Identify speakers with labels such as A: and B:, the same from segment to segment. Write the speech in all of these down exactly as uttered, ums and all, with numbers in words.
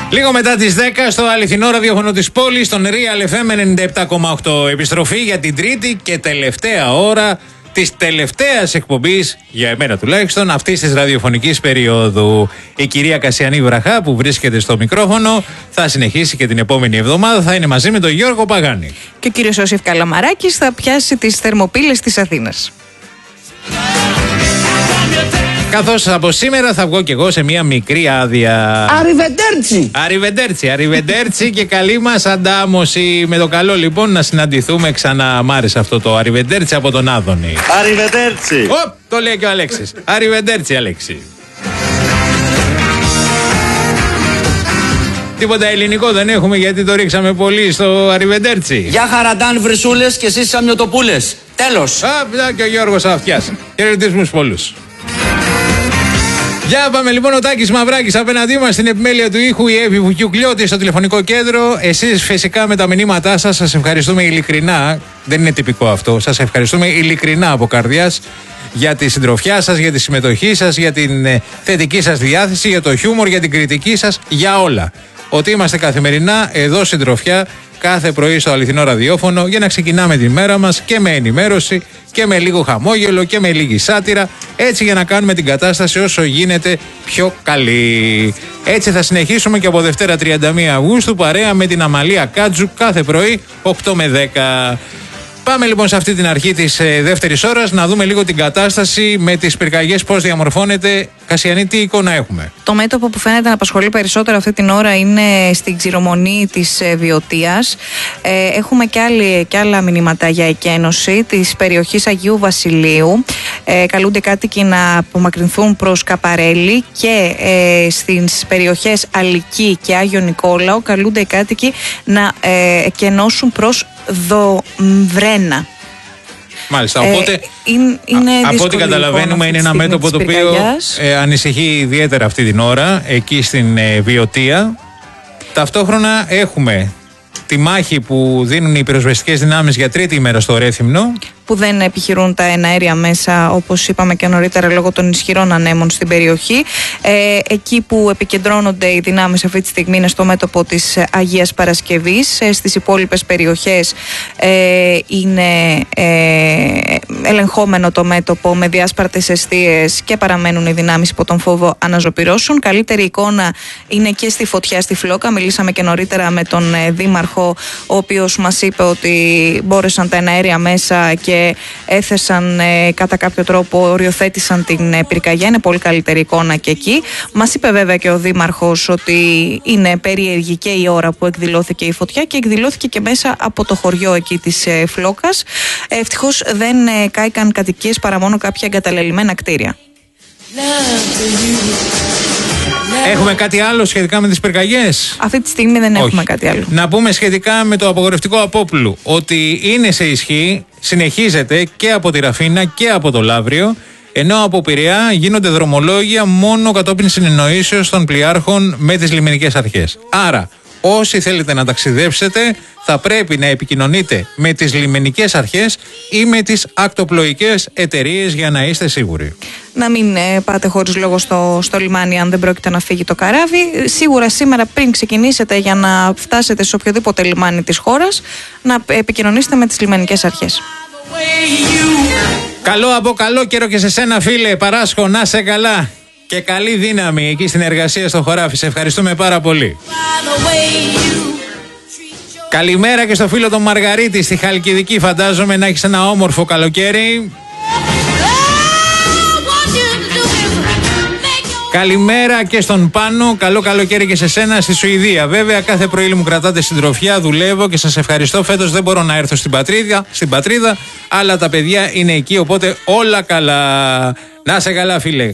A: Λίγο μετά τις δέκα στο αληθινό ραδιόφωνο της πόλης, στον Real εφ εμ ενενήντα επτά κόμμα οκτώ. Επιστροφή για την τρίτη και τελευταία ώρα της τελευταίας εκπομπής, για εμένα τουλάχιστον, αυτής της ραδιοφωνικής περίοδου. Η κυρία Κασιανή Βραχά, που βρίσκεται στο μικρόφωνο, θα συνεχίσει και την επόμενη εβδομάδα. Θα είναι μαζί με τον Γιώργο Παγάνη.
B: Και ο κύριος Ιωσήφ Καλαμαράκης θα πιάσει τις θερμοπύλες της Αθήνας.
A: Καθώς από σήμερα θα βγω κι εγώ σε μια μικρή άδεια.
C: Αριβεντέρτσι!
A: Αριβεντέρτσι, αριβεντέρτσι και καλή μας αντάμωση. Με το καλό λοιπόν να συναντηθούμε ξανά. Μ' άρεσε αυτό το αριβεντέρτσι από τον Άδωνη.
D: Αριβεντέρτσι!
A: Οπ, το λέει και ο Αλέξης. Αριβεντέρτσι, Αλέξη. Τίποτα ελληνικό δεν έχουμε, γιατί το ρίξαμε πολύ στο αριβεντέρτσι.
C: Γεια χαραντάν βρυσούλες και εσείς σαμιωτοπούλες. Τέλος.
A: Α, και ο Γιώργος Αυτιάς. Χαιρετισμούς πολλούς. Για πάμε λοιπόν, ο Τάκης Μαυράκης απέναντί μας στην επιμέλεια του ήχου, η Εύη Βουκιουκλιώτη στο τηλεφωνικό κέντρο. Εσείς φυσικά με τα μηνύματά σας, σας ευχαριστούμε ειλικρινά. Δεν είναι τυπικό αυτό. Σας ευχαριστούμε ειλικρινά από καρδιάς για τη συντροφιά σας, για τη συμμετοχή σας, για την ε, θετική σας διάθεση, για το χιούμορ, για την κριτική σας, για όλα. Ότι είμαστε καθημερινά εδώ συντροφιά κάθε πρωί στο αληθινό ραδιόφωνο για να ξεκινάμε τη μέρα μας και με ενημέρωση και με λίγο χαμόγελο και με λίγη σάτυρα, έτσι για να κάνουμε την κατάσταση όσο γίνεται πιο καλή. Έτσι θα συνεχίσουμε και από Δευτέρα τριάντα μία Αυγούστου παρέα με την Αμαλία Κάτζου κάθε πρωί οκτώ με δέκα. Πάμε λοιπόν σε αυτή την αρχή της ε, δεύτερης ώρας να δούμε λίγο την κατάσταση με τις πυρκαγιές, πώς διαμορφώνεται. Κασιανή, τι εικόνα έχουμε?
B: Το μέτωπο που φαίνεται να απασχολεί περισσότερο αυτή την ώρα είναι στην ξηρομονή της ε, Βιωτίας. Ε, έχουμε και, άλλη, και άλλα μηνύματα για εκένωση της περιοχής Αγίου Βασιλείου. Ε, καλούνται κάτοικοι να απομακρυνθούν προς Καπαρέλη και ε, στις περιοχές Αλική και Άγιο Νικόλαο καλούνται οι κάτοικοι να ε, εκενώσουν προς Δομβρένα.
A: Μάλιστα, οπότε
B: ε, είναι, είναι
A: α, από ό,τι καταλαβαίνουμε είναι ένα μέτωπο το οποίο ε, ανησυχεί ιδιαίτερα αυτή την ώρα εκεί στην ε, Βιωτία. Ταυτόχρονα έχουμε τη μάχη που δίνουν οι πυροσβεστικές δυνάμεις για τρίτη ημέρα στο Ρέθυμνο,
B: που δεν επιχειρούν τα εναέρια μέσα, όπως είπαμε και νωρίτερα, λόγω των ισχυρών ανέμων στην περιοχή. Ε, εκεί που επικεντρώνονται οι δυνάμεις αυτή τη στιγμή είναι στο μέτωπο της Αγίας Παρασκευής. Ε, στις υπόλοιπες περιοχές ε, είναι ε, ελεγχόμενο το μέτωπο με διάσπαρτες εστίες και παραμένουν οι δυνάμεις υπό τον φόβο αναζωπυρώσεων. Καλύτερη εικόνα είναι και στη Φωτιά στη Φλόκα. Μιλήσαμε και νωρίτερα με τον ε, Δήμαρχο, ο οποίος μας είπε ότι μπόρεσαν τα εναέρια μέσα και έθεσαν ε, κατά κάποιο τρόπο, οριοθέτησαν την ε, πυρκαγιά. Είναι πολύ καλύτερη εικόνα και εκεί. Μας είπε βέβαια και ο Δήμαρχος ότι είναι περίεργη και η ώρα που εκδηλώθηκε η φωτιά και εκδηλώθηκε και μέσα από το χωριό εκεί της ε, Φλόκας. Ε, ευτυχώς δεν ε, κάηκαν κατοικίες παρά μόνο κάποια εγκαταλελειμμένα κτίρια.
A: Έχουμε κάτι άλλο σχετικά με τις πυρκαγιές?
B: Αυτή τη στιγμή δεν
A: Όχι.
B: έχουμε κάτι άλλο.
A: Να πούμε σχετικά με το απογορευτικό απόπλου ότι είναι σε ισχύ, συνεχίζεται και από τη Ραφίνα και από το Λαύριο, ενώ από Πειραιά γίνονται δρομολόγια μόνο κατόπιν συνεννοήσεως των πλοιάρχων με τις λιμενικές αρχές. Άρα, όσοι θέλετε να ταξιδέψετε, θα πρέπει να επικοινωνείτε με τις λιμενικές αρχές ή με τις ακτοπλοϊκές εταιρείες για να είστε σίγουροι.
B: Να μην ε, πάτε χωρίς λόγο στο, στο λιμάνι αν δεν πρόκειται να φύγει το καράβι. Σίγουρα σήμερα πριν ξεκινήσετε για να φτάσετε σε οποιοδήποτε λιμάνι της χώρας, να επικοινωνήσετε με τις λιμενικές αρχές.
A: Καλό από καλό καιρό και σε σένα, φίλε Παράσχο, να σε καλά και καλή δύναμη εκεί στην εργασία στο χωράφι. Σε ευχαριστούμε πάρα πολύ. Καλημέρα και στο φίλο τον Μαργαρίτη στη Χαλκιδική. Φαντάζομαι να έχεις ένα όμορφο καλοκαίρι. Καλημέρα και στον Πάνο. Καλό καλοκαίρι και σε σένα στη Σουηδία. Βέβαια, κάθε πρωί μου κρατάτε συντροφιά, δουλεύω και σας ευχαριστώ. Φέτος δεν μπορώ να έρθω στην πατρίδα, στην πατρίδα, αλλά τα παιδιά είναι εκεί, οπότε όλα καλά. Να σε καλά, φίλε.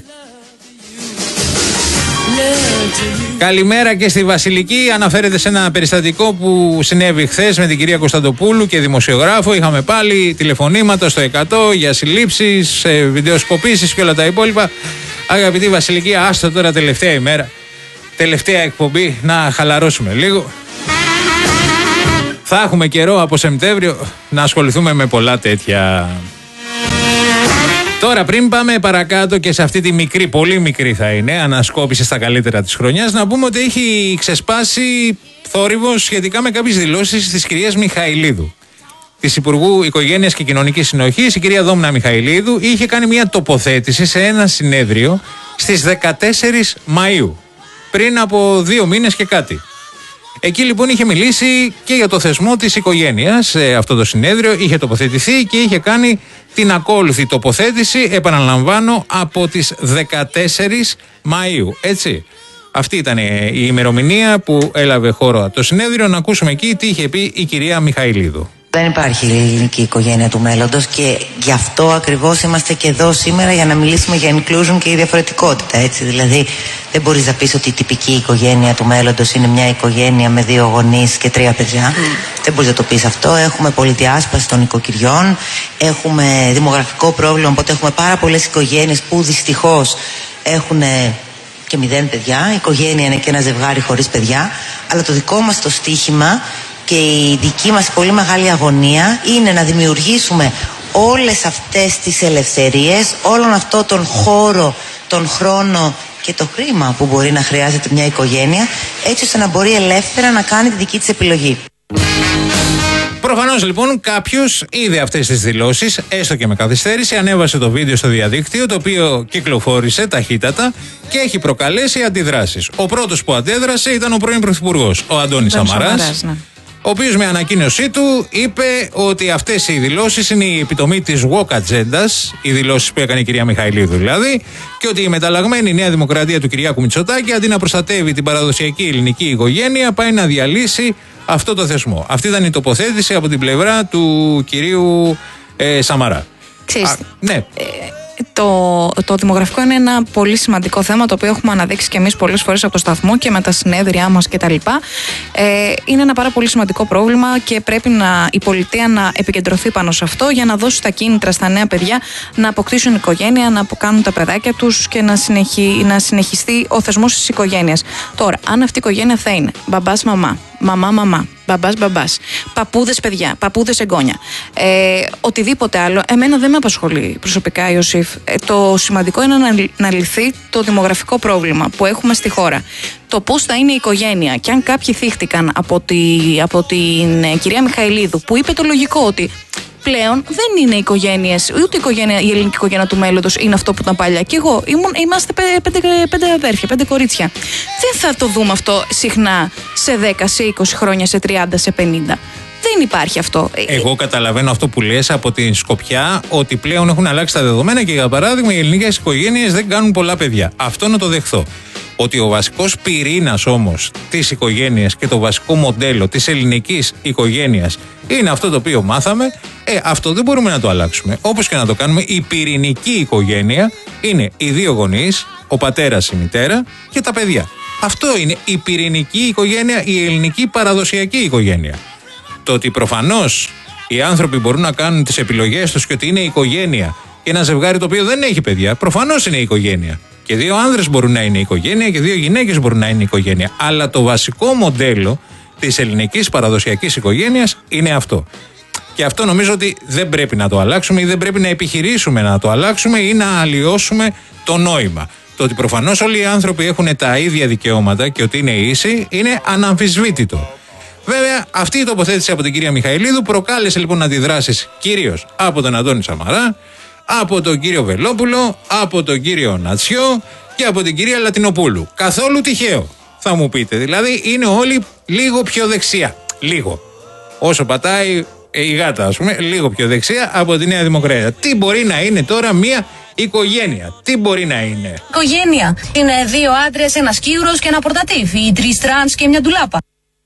A: Καλημέρα και στη Βασιλική. Αναφέρεται σε ένα περιστατικό που συνέβη χθες με την κυρία Κωνσταντοπούλου και δημοσιογράφο. Είχαμε πάλι τηλεφωνήματα στο εκατό για συλλήψεις, βιντεοσκοπήσεις και όλα τα υπόλοιπα. Αγαπητή Βασιλική, άστο τώρα, τελευταία ημέρα, τελευταία εκπομπή, να χαλαρώσουμε λίγο. Θα έχουμε καιρό από Σεπτέμβριο να ασχοληθούμε με πολλά τέτοια. Τώρα, πριν πάμε παρακάτω και σε αυτή τη μικρή, πολύ μικρή θα είναι, ανασκόπηση στα καλύτερα της χρονιάς, να πούμε ότι έχει ξεσπάσει θόρυβος σχετικά με κάποιες δηλώσεις της κυρίας Μιχαηλίδου, της Υπουργού Οικογένειας και Κοινωνικής Συνοχής. Η κυρία Δόμνα Μιχαηλίδου είχε κάνει μια τοποθέτηση σε ένα συνέδριο στις δεκατέσσερις Μαΐου, πριν από δύο μήνες και κάτι. Εκεί λοιπόν είχε μιλήσει και για το θεσμό της οικογένειας σε αυτό το συνέδριο, είχε τοποθετηθεί και είχε κάνει την ακόλουθη τοποθέτηση, επαναλαμβάνω, από τις δεκατέσσερις Μαΐου, έτσι. Αυτή ήταν η ημερομηνία που έλαβε χώρο το συνέδριο. Να ακούσουμε εκεί τι είχε πει η κυρία Μιχαηλίδου.
D: Δεν υπάρχει η ελληνική οικογένεια του μέλλοντος και γι' αυτό ακριβώς είμαστε και εδώ σήμερα, για να μιλήσουμε για inclusion και η διαφορετικότητα, έτσι. Δηλαδή δεν μπορείς να πεις ότι η τυπική οικογένεια του μέλλοντος είναι μια οικογένεια με δύο γονείς και τρία παιδιά. Mm. Δεν μπορείς να το πεις αυτό. Έχουμε πολυδιάσπαση των οικοκυριών, έχουμε δημογραφικό πρόβλημα, οπότε έχουμε πάρα πολλές οικογένειες που δυστυχώς έχουν και μηδέν παιδιά. Η οικογένεια είναι και ένα ζευγάρι χωρίς παιδιά. Αλλά το δικό μας το στίχημα και η δική μας πολύ μεγάλη αγωνία είναι να δημιουργήσουμε όλες αυτές τις ελευθερίες, όλον αυτό τον χώρο, τον χρόνο και το χρήμα που μπορεί να χρειάζεται μια οικογένεια, έτσι ώστε να μπορεί ελεύθερα να κάνει τη δική της επιλογή.
A: Προφανώς λοιπόν κάποιος είδε αυτές τις δηλώσεις, έστω και με καθυστέρηση, ανέβασε το βίντεο στο διαδίκτυο, το οποίο κυκλοφόρησε ταχύτατα και έχει προκαλέσει αντιδράσεις. Ο πρώτος που αντέδρασε ήταν ο πρώην Πρωθυπουργός, ο Αντώνης Σαμαράς, ναι. Ο οποίος με ανακοίνωσή του είπε ότι αυτές οι δηλώσεις είναι η επιτομή της woke ατζέντας, οι δηλώσεις που έκανε η κυρία Μιχαηλίδου δηλαδή, και ότι η μεταλλαγμένη Νέα Δημοκρατία του Κυριάκου Μητσοτάκη, αντί να προστατεύει την παραδοσιακή ελληνική οικογένεια, πάει να διαλύσει αυτό το θεσμό. Αυτή ήταν η τοποθέτηση από την πλευρά του κυρίου ε, Σαμαρά.
B: Ξέρεις,
A: ναι.
B: Ε, το, το δημογραφικό είναι ένα πολύ σημαντικό θέμα, το οποίο έχουμε αναδείξει και εμείς πολλές φορές από το σταθμό και με τα συνέδριά μας κτλ. Ε, είναι ένα πάρα πολύ σημαντικό πρόβλημα και πρέπει να, η πολιτεία να επικεντρωθεί πάνω σε αυτό, για να δώσει τα κίνητρα στα νέα παιδιά να αποκτήσουν οικογένεια, να αποκάνουν τα παιδάκια τους και να, συνεχι, να συνεχιστεί ο θεσμός της οικογένειας. Τώρα, αν αυτή η οικογένεια θα είναι μπαμπάς μαμά, μαμά μαμά, μπαμπάς μπαμπάς, παππούδες παιδιά, παππούδες εγγόνια, ε, οτιδήποτε άλλο, εμένα δεν με απασχολεί προσωπικά, Ιωσήφ. Ε, το σημαντικό είναι να, να λυθεί το δημογραφικό πρόβλημα που έχουμε στη χώρα. Το πώς θα είναι η οικογένεια, και αν κάποιοι θύχτηκαν από, τη, από την ε, κυρία Μιχαηλίδου, που είπε το λογικό ότι πλέον δεν είναι οικογένειες, ούτε η, οικογένεια, η ελληνική οικογένεια του μέλλοντος είναι αυτό που ήταν παλιά. Και εγώ ήμουν, είμαστε πέντε, πέντε αδέρφια, πέντε κορίτσια. Δεν θα το δούμε αυτό συχνά σε δέκα, σε είκοσι χρόνια, σε τριάντα, σε πενήντα. Δεν υπάρχει αυτό.
A: Εγώ καταλαβαίνω αυτό που λες από την σκοπιά ότι πλέον έχουν αλλάξει τα δεδομένα και, για παράδειγμα, οι ελληνικές οικογένειες δεν κάνουν πολλά παιδιά. Αυτό να το δεχθώ. Ότι ο βασικός πυρήνας όμως της οικογένειας και το βασικό μοντέλο της ελληνικής οικογένειας είναι αυτό το οποίο μάθαμε, ε, αυτό δεν μπορούμε να το αλλάξουμε. Όπως και να το κάνουμε, η πυρηνική οικογένεια είναι οι δύο γονείς, ο πατέρας, η μητέρα και τα παιδιά. Αυτό είναι η πυρηνική οικογένεια, η ελληνική παραδοσιακή οικογένεια. Το ότι προφανώς οι άνθρωποι μπορούν να κάνουν τις επιλογές τους και ότι είναι οικογένεια και ένα ζευγάρι το οποίο δεν έχει παιδιά, προφανώς είναι οικογένεια. Και δύο άνδρες μπορούν να είναι οικογένεια και δύο γυναίκες μπορούν να είναι οικογένεια. Αλλά το βασικό μοντέλο της ελληνικής παραδοσιακής οικογένειας είναι αυτό. Και αυτό νομίζω ότι δεν πρέπει να το αλλάξουμε ή δεν πρέπει να επιχειρήσουμε να το αλλάξουμε ή να αλλοιώσουμε το νόημα. Το ότι προφανώς όλοι οι άνθρωποι έχουν τα ίδια δικαιώματα και ότι είναι ίσοι είναι αναμφισβήτητο. Βέβαια, αυτή η τοποθέτηση από την κυρία Μιχαηλίδου προκάλεσε λοιπόν αντιδράσεις κυρίως από τον Αντώνη Σαμαρά, από τον κύριο Βελόπουλο, από τον κύριο Νατσιό και από την κυρία Λατινοπούλου. Καθόλου τυχαίο, θα μου πείτε. Δηλαδή, είναι όλοι λίγο πιο δεξιά. Λίγο. Όσο πατάει η γάτα, ας πούμε, λίγο πιο δεξιά από τη Νέα Δημοκρατία. Τι μπορεί να είναι τώρα μια οικογένεια, τι μπορεί να είναι?
E: Οικογένεια είναι δύο άντρες, ένας κύουρος και ένα πορτατίφ, ή τρεις τρανς και μια ντουλάπα.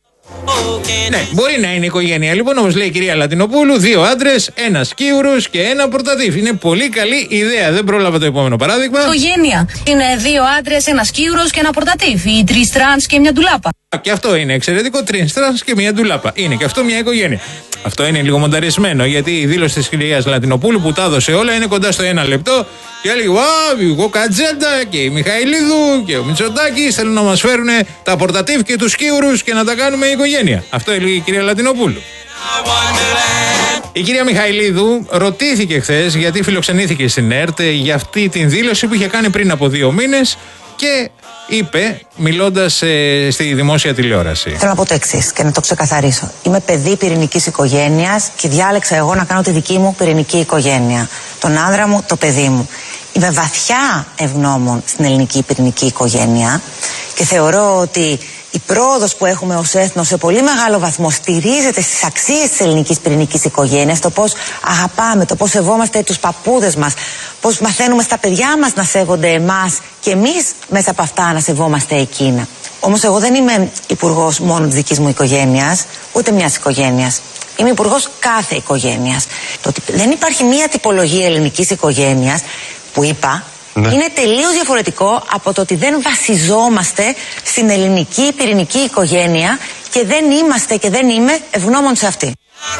A: Ναι, μπορεί να είναι οικογένεια. Λοιπόν, όπως λέει η κυρία Λατινοπούλου, δύο άντρες, ένας κύουρος και ένα πορτατίφ. Είναι πολύ καλή ιδέα. Δεν πρόλαβα το επόμενο παράδειγμα.
E: Οικογένεια είναι δύο άντρες, ένας κύουρος και ένα πορτατίφ, ή τρεις τρανς και μια ντουλάπα.
A: Και αυτό είναι εξαιρετικό. Τρεις τρανς και μια ντουλάπα. Είναι και αυτό μια οικογένεια. Αυτό είναι λίγο μονταρισμένο, γιατί η δήλωση της κυρίας Λατινοπούλου που τα έδωσε όλα είναι κοντά στο ένα λεπτό και έλεγε «Βάου, η woke ατζέντα και η Μιχαηλίδου και ο Μητσοτάκης θέλουν να μας φέρουν τα πορτατίφ και τους σκίουρους και να τα κάνουμε οικογένεια». Αυτό έλεγε η κυρία Λατινοπούλου. Η κυρία Μιχαηλίδου ρωτήθηκε χθες γιατί φιλοξενήθηκε στην ΕΡΤ για αυτή την δήλωση που είχε κάνει πριν από δύο μήνες και είπε, μιλώντας ε, στη δημόσια τηλεόραση.
D: Θέλω να πω το εξής και να το ξεκαθαρίσω. Είμαι παιδί πυρηνικής οικογένειας και διάλεξα εγώ να κάνω τη δική μου πυρηνική οικογένεια. Τον άνδρα μου, το παιδί μου. Είμαι βαθιά ευγνώμων στην ελληνική πυρηνική οικογένεια και θεωρώ ότι η πρόοδος που έχουμε ως έθνος σε πολύ μεγάλο βαθμό στηρίζεται στις αξίες της ελληνικής πυρηνικής οικογένειας, το πώς αγαπάμε, το πώς σεβόμαστε τους παππούδες μας, πώς μαθαίνουμε στα παιδιά μας να σέβονται εμάς και εμείς μέσα από αυτά να σεβόμαστε εκείνα. Όμως εγώ δεν είμαι υπουργός μόνο της δικής μου οικογένειας, ούτε μιας οικογένειας. Είμαι υπουργός κάθε οικογένειας. Το ότι δεν υπάρχει μία τυπολογία ελληνικής οικογένειας που είπα, ναι, είναι τελείως διαφορετικό από το ότι δεν βασιζόμαστε στην ελληνική πυρηνική οικογένεια και δεν είμαστε και δεν είμαι ευγνώμων σε αυτή.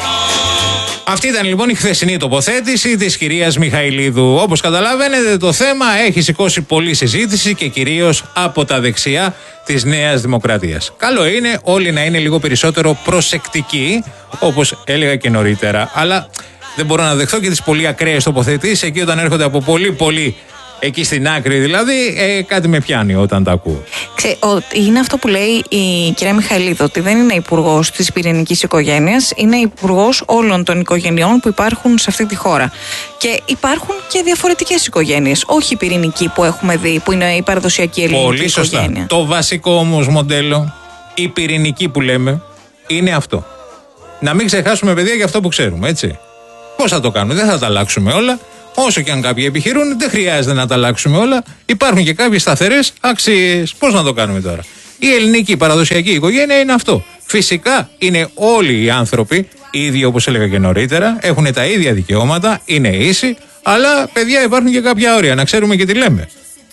A: Αυτή ήταν λοιπόν η χθεσινή τοποθέτηση της κυρίας Μιχαηλίδου. Όπως καταλαβαίνετε, το θέμα έχει σηκώσει πολλή συζήτηση και κυρίως από τα δεξιά της Νέας Δημοκρατίας. Καλό είναι όλοι να είναι λίγο περισσότερο προσεκτικοί, όπως έλεγα και νωρίτερα, αλλά δεν μπορώ να δεχθώ και τις πολύ ακραίες τοποθετήσεις εκεί όταν έρχονται από πολύ πολύ εκεί στην άκρη, δηλαδή ε, κάτι με πιάνει όταν τα ακούω.
B: Ξέ, ο, είναι αυτό που λέει η κυρία Μιχαηλίδου, ότι δεν είναι υπουργός της πυρηνικής οικογένειας, είναι υπουργός όλων των οικογενειών που υπάρχουν σε αυτή τη χώρα. Και υπάρχουν και διαφορετικές οικογένειες, όχι η πυρηνική που έχουμε δει, που είναι η παραδοσιακή ελληνική
A: Πολύ σωστά.
B: οικογένεια.
A: Το βασικό όμως μοντέλο, η πυρηνική που λέμε, είναι αυτό. Να μην ξεχάσουμε, παιδιά, για αυτό που ξέρουμε, έτσι. Πώς θα το κάνουμε, δεν θα τα αλλάξουμε όλα. Όσο και αν κάποιοι επιχειρούν, δεν χρειάζεται να τα αλλάξουμε όλα. Υπάρχουν και κάποιες σταθερές αξίες. Πώς να το κάνουμε τώρα. Η ελληνική παραδοσιακή οικογένεια είναι αυτό. Φυσικά είναι όλοι οι άνθρωποι, ίδιοι όπως έλεγα και νωρίτερα, έχουν τα ίδια δικαιώματα, είναι ίσοι, αλλά παιδιά υπάρχουν και κάποια όρια, να ξέρουμε και τι λέμε.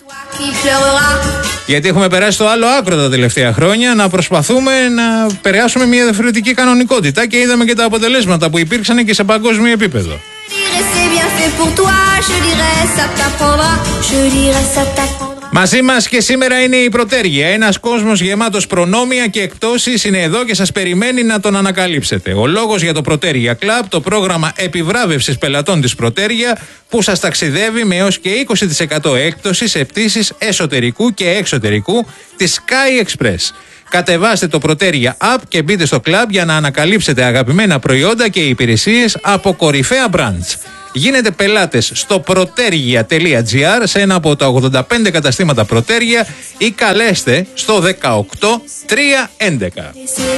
A: Γιατί έχουμε περάσει στο άλλο άκρο τα τελευταία χρόνια να προσπαθούμε να περάσουμε μια διαφορετική κανονικότητα και είδαμε και τα αποτελέσματα που υπήρξαν και σε παγκόσμιο επίπεδο. Μαζί μας και σήμερα είναι η Πρωτέργεια. Ένας κόσμος γεμάτος προνόμια και εκπτώσεις είναι εδώ και σας περιμένει να τον ανακαλύψετε. Ο λόγος για το Πρωτέργεια Club, το πρόγραμμα επιβράβευσης πελατών της Πρωτέργεια, που σας ταξιδεύει με έως και είκοσι τοις εκατό έκπτωση σε πτήσεις εσωτερικού και εξωτερικού της Sky Express. Κατεβάστε το Πρωτέργεια App και μπείτε στο club για να ανακαλύψετε αγαπημένα προϊόντα και υπηρεσίες από κορυφαία brands. Γίνετε πελάτες στο protergia τελεία gr σε ένα από τα ογδόντα πέντε καταστήματα Πρωτέργεια ή καλέστε στο δεκαοκτώ τριακόσια έντεκα.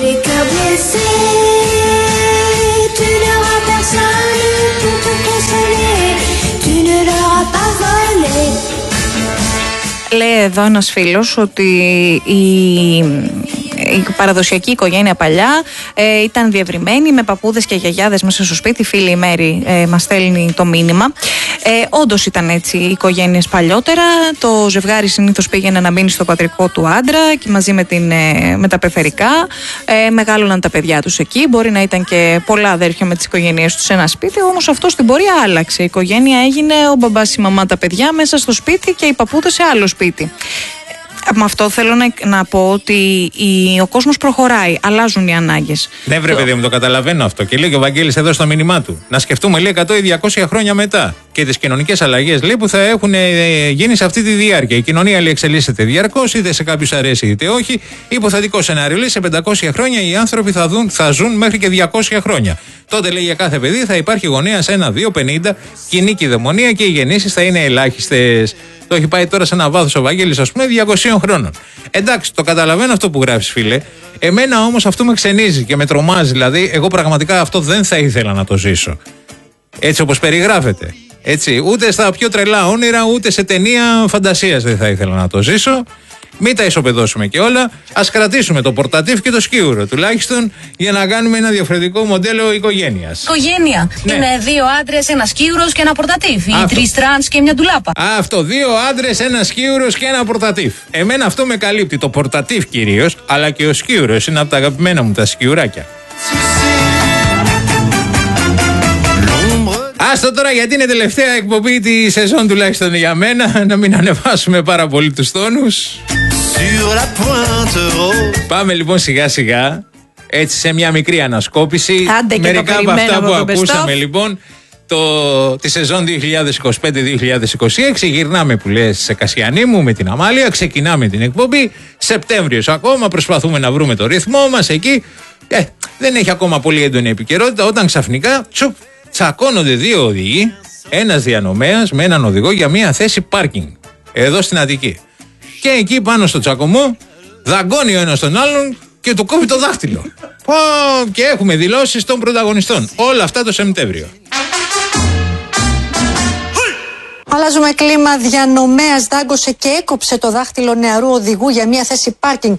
B: Λέει εδώ ένας φίλος ότι η, η παραδοσιακή οικογένεια παλιά ε, ήταν διευρυμένη με παππούδες και γιαγιάδες μέσα στο σπίτι. Φίλη η Μέρη ε, μας στέλνει το μήνυμα. Ε, όντως ήταν έτσι οι οικογένειες παλιότερα. Το ζευγάρι συνήθως πήγαινε να μείνει στο πατρικό του άντρα και μαζί με, την, ε, με τα πεθερικά. Ε, μεγάλωναν τα παιδιά τους εκεί. Μπορεί να ήταν και πολλά αδέρφια με τις οικογένειές τους σε ένα σπίτι. Όμως αυτό στην πορεία άλλαξε. Η οικογένεια έγινε ο μπαμπάς, η μαμά, τα παιδιά μέσα στο σπίτι και οι παππούδες σε άλλο σπίτι. Με αυτό θέλω να, να πω ότι η, ο κόσμος προχωράει, αλλάζουν οι ανάγκες.
A: Ναι, βρε παιδί μου, το καταλαβαίνω αυτό. Και λέει και ο Βαγγέλης εδώ στο μήνυμά του. Να σκεφτούμε, λέει, εκατό ή διακόσια χρόνια μετά και τις κοινωνικές αλλαγές, λέει, που θα έχουν ε, γίνει σε αυτή τη διάρκεια. Η κοινωνία, λέει, εξελίσσεται διαρκώς, είτε σε κάποιους αρέσει είτε όχι. Υποθετικό σενάριο, λέει, σε πεντακόσια χρόνια οι άνθρωποι θα, δουν, θα ζουν μέχρι και διακόσια χρόνια. Τότε, λέει, για κάθε παιδί θα υπάρχει γονέας ένα, δύο, πενήντα, κοινή κυδαιμονία και οι γεννήσεις θα είναι ελάχιστες. Το έχει πάει τώρα σε ένα βάθος ο Βαγγέλης, ας πούμε, διακοσίων χρόνων. Εντάξει, το καταλαβαίνω αυτό που γράφεις, φίλε. Εμένα όμως αυτό με ξενίζει και με τρομάζει. Δηλαδή, εγώ πραγματικά αυτό δεν θα ήθελα να το ζήσω. Έτσι όπως περιγράφεται. Έτσι, ούτε στα πιο τρελά όνειρα, ούτε σε ταινία φαντασίας δεν θα ήθελα να το ζήσω. Μην τα ισοπεδώσουμε και όλα. Ας κρατήσουμε το πορτατίφ και το σκίουρο τουλάχιστον για να κάνουμε ένα διαφορετικό μοντέλο οικογένειας.
E: Οικογένεια. Ναι. Είναι δύο άντρες, ένα σκίουρος και ένα πορτατίφ. Ή τρεις τρανς και μια ντουλάπα.
A: Αυτό. Δύο άντρες, ένα σκίουρος και ένα πορτατίφ. Εμένα αυτό με καλύπτει. Το πορτατίφ κυρίως, αλλά και ο σκίουρος είναι από τα αγαπημένα μου τα σκιουράκια. Άστο τώρα, γιατί είναι τελευταία εκπομπή τη σεζόν, τουλάχιστον για μένα, να μην ανεβάσουμε πάρα πολύ τους τόνους. Πάμε λοιπόν σιγά σιγά. έτσι σε μια μικρή ανασκόπηση.
B: Άντε και
A: μερικά
B: το
A: από αυτά
B: από
A: που
B: το
A: ακούσαμε λοιπόν το, τη σεζόν δύο χιλιάδες είκοσι πέντε δύο χιλιάδες είκοσι έξι. Γυρνάμε που λες σε Κασιανή μου με την Αμάλια, ξεκινάμε την εκπομπή. Σεπτέμβριος ακόμα, προσπαθούμε να βρούμε το ρυθμό μας εκεί. Ε, δεν έχει ακόμα πολύ έντονη επικαιρότητα όταν ξαφνικά τσουπ, τσακώνονται δύο οδηγοί, ένας διανομέας με έναν οδηγό για μια θέση πάρκινγκ εδώ στην Αττική. Και εκεί πάνω στο τσακωμό δαγκώνει ο ένας τον άλλον και του κόβει το δάχτυλο. Πω, και έχουμε δηλώσεις των πρωταγωνιστών. Όλα αυτά το Σεπτέμβριο.
F: Αλλάζουμε κλίμα. Διανομέας δάγκωσε και έκοψε το δάχτυλο νεαρού οδηγού για μια θέση πάρκινγκ.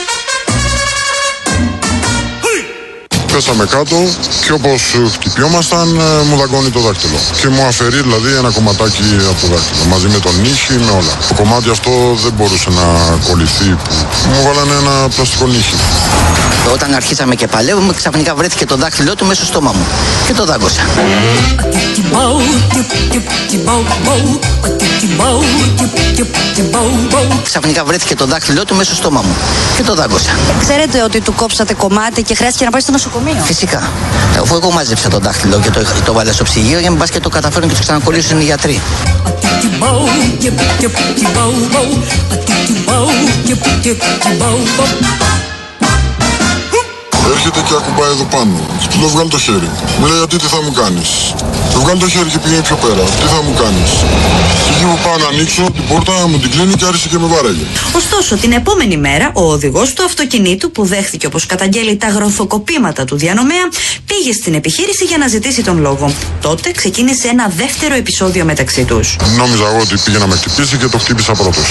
G: Πέσαμε κάτω και όπως χτυπιόμασταν μου δαγκώνει το δάχτυλο. Και μου αφαιρεί δηλαδή ένα κομματάκι από το δάχτυλο. Μαζί με τον νύχι, με όλα. Το κομμάτι αυτό δεν μπορούσε να κολληθεί. Μου βάλανε ένα πλαστικό νύχι.
C: Όταν αρχίσαμε και παλεύουμε, ξαφνικά βρέθηκε το δάχτυλό του μέσα στο στόμα μου. Και το δάγκωσα. Ξαφνικά βρέθηκε το δάχτυλό του μέσα στο στόμα μου. Και το δάγκωσα.
F: Ξέρετε ότι του κόψατε κομμάτι και χρειάστηκε να πάει στο νοσοκομείο.
C: Φυσικά. Αφού εγώ μάζεψα το δάχτυλο και το, το βάλα στο ψυγείο, για να μην πας και το καταφέρουν και το ξανακολλήσουν οι γιατροί.
G: Έρχεται και ακουμπάει εδώ πάνω. Του λέω βγάλει το χέρι. Μου λέει γιατί τι θα μου κάνεις. Του βγάλει το χέρι και πηγαίνει πιο πέρα. Τι θα μου κάνεις. Και εκεί που πάω να ανοίξω την πόρτα μου την κλείνει και άρχισε και με βάραγε.
H: Ωστόσο την επόμενη μέρα ο οδηγός του αυτοκινήτου που δέχθηκε όπως καταγγέλει τα γροθοκοπήματα του διανομέα πήγε στην επιχείρηση για να ζητήσει τον λόγο. Τότε ξεκίνησε ένα δεύτερο επεισόδιο μεταξύ τους.
G: Νόμιζα εγώ ότι πήγε να με χτυπήσει και το χτύπησα πρώτος.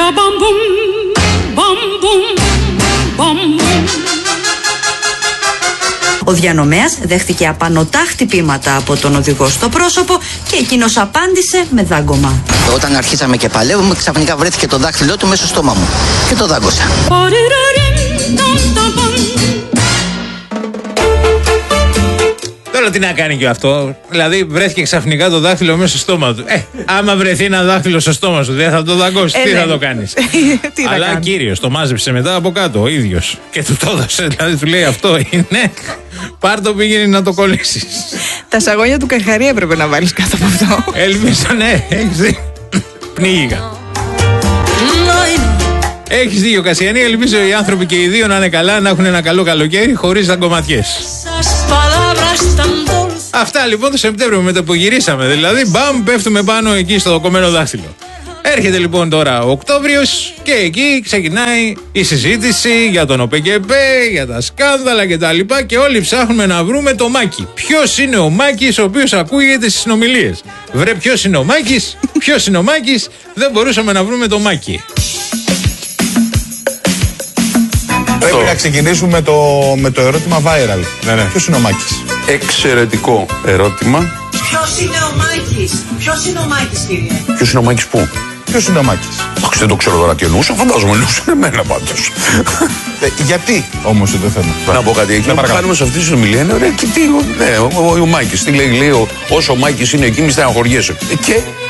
H: Ο διανομέας δέχτηκε απανωτά χτυπήματα από τον οδηγό στο πρόσωπο και εκείνος απάντησε με δάγκωμα.
C: Όταν αρχίσαμε και παλεύουμε, ξαφνικά βρέθηκε το δάχτυλό του μέσα στο στόμα μου. Και το δάγκωσα.
A: Τώρα τι να κάνει και αυτό. Δηλαδή βρέθηκε ξαφνικά το δάχτυλο μέσα στο στόμα του. Ε, άμα βρεθεί ένα δάχτυλο στο στόμα σου, δεν θα το δαγκώσει. Ε, τι ναι. θα το κάνεις. Αλλά κύριος το μάζεψε μετά από κάτω ο ίδιος. Και του το έδωσε. Δηλαδή του λέει αυτό είναι. Πάρ' το, πήγαινε να το κολλήσεις.
B: Τα σαγόνια του Καρχαρία έπρεπε να βάλεις κάτω από αυτό.
A: Ελπίζω, ναι, έχεις δει. Πνίγηκα. Έχεις δει ο Κασιανή, ελπίζω οι άνθρωποι και οι δύο να είναι καλά, να έχουν ένα καλό καλοκαίρι χωρίς δαγκωματιές. Αυτά λοιπόν το Σεπτέμβριο με το που γυρίσαμε. Δηλαδή, μπαμ, πέφτουμε πάνω εκεί στο κομμένο δάχτυλο. Έρχεται λοιπόν τώρα ο Οκτώβριος και εκεί ξεκινάει η συζήτηση για τον ΟΠΕΚΕΠΕ, για τα σκάνδαλα κτλ. Και, και όλοι ψάχνουμε να βρούμε το Μάκη. Ποιος είναι ο Μάκης ο οποίος ακούγεται στις συνομιλίες. Βρε, ποιος είναι ο Μάκης, ποιος είναι ο Μάκης, δεν μπορούσαμε να βρούμε το Μάκη.
I: Πρέπει να ξεκινήσουμε με το, με το ερώτημα viral.
J: Ναι, ναι.
I: Ποιος είναι ο Μάκης?
J: Εξαιρετικό ερώτημα.
K: Ποιος είναι ο Μάκης? Ποιος είναι ο Μάκης, κύριε?
J: Ποιος είναι ο Μάκης πού?
I: Ποιος είναι ο Μάκης?
J: Εντάξει, δεν το ξέρω τώρα τι εννοούσα, φαντάζομαι εννοούσαν εμένα πάντως.
I: ε, γιατί όμως είναι το θέμα?
J: Να πω κάτι, εκεί που κάνουμε σε αυτή τη συνομιλία είναι ωραία και τι, ναι, ο, ο, ο, ο Μάκης, τι λέει, λέει, ο, όσο ο Μάκης είναι εκεί μη στεναχωριέσαι. Και